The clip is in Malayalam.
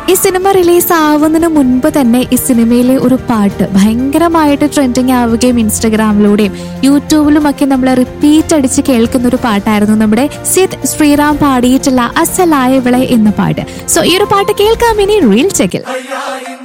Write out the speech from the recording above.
ഈ സിനിമ റിലീസ് ആവുന്നതിന് മുൻപ് തന്നെ ഈ സിനിമയിലെ ഒരു പാട്ട് ഭയങ്കരമായിട്ട് ട്രെൻഡിങ് ആവുകയും ഇൻസ്റ്റഗ്രാമിലൂടെയും യൂട്യൂബിലും ഒക്കെ നമ്മൾ റിപ്പീറ്റ് അടിച്ച് കേൾക്കുന്ന ഒരു പാട്ടായിരുന്നു നമ്മുടെ സിദ് ശ്രീറാം പാടിയിട്ടുള്ള അസലായവളെ എന്ന പാട്ട്. സോ ഈ ഒരു പാട്ട് കേൾക്കാം ഇനി റീൽ ചെക്കിൽ.